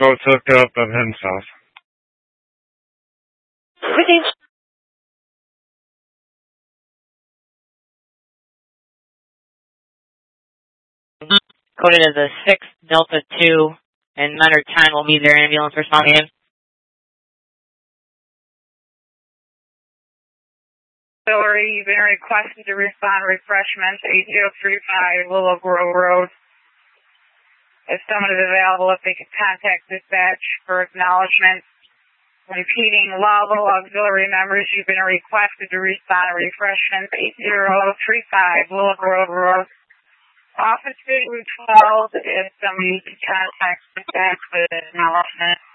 Boat's hooked up. I'm heading south. Coded as a 6 Delta 2, and Menor 10 will be their ambulance responding in. Auxiliary, you've been requested to respond refreshments 8035 Willow Grove Road. If someone is available, if they could contact dispatch for acknowledgement. Repeating, Lowell auxiliary members, you've been requested to respond to refreshments 8035 Willow Grove Road. Office Route 12, if somebody could contact dispatch for acknowledgement.